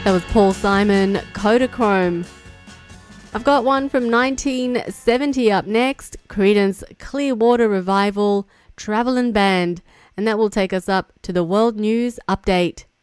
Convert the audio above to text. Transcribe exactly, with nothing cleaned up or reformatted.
That was Paul Simon, Kodachrome. I've got one from nineteen seventy up next, Creedence Clearwater Revival, Travelin' Band, and that will take us up to the World News Update.